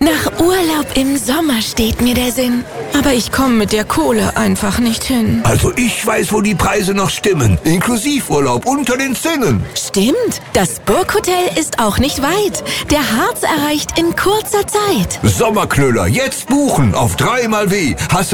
Nach Urlaub im Sommer steht mir der Sinn. Aber ich komme mit der Kohle einfach nicht hin. Also ich weiß, wo die Preise noch stimmen. Inklusivurlaub unter den Zinnen. Stimmt, das Burghotel ist auch nicht weit. Der Harz erreicht in kurzer Zeit. Sommerknüller, jetzt buchen auf 3xW. Hast